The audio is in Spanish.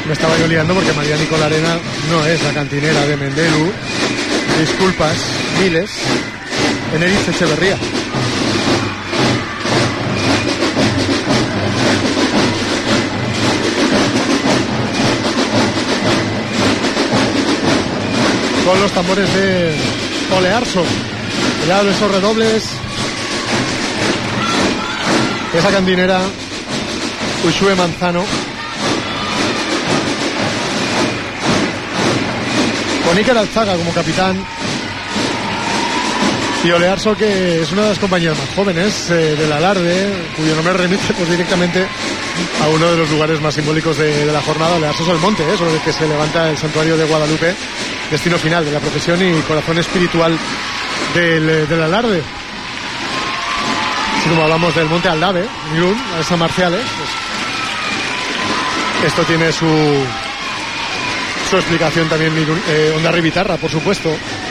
Me estaba yo liando porque María Nicolarena no es la cantinera de Mendelu. Disculpas, miles. Eneritz Echeverría. Con los tambores de Olearso. Ya esos redobles. Esa cantinera Ushue Manzano. Con Iker Alzaga como capitán. Y Olearso, que es una de las compañías más jóvenes del Alarde, cuyo nombre remite pues directamente a uno de los lugares más simbólicos de la jornada. Olearso es el monte, sobre el que se levanta el santuario de Guadalupe, destino final de la procesión y corazón espiritual del Alarde. Así como hablamos del monte Aldave, Irún, de San Marciales, pues esto tiene su explicación también. Hondarribia Bitarra, por supuesto.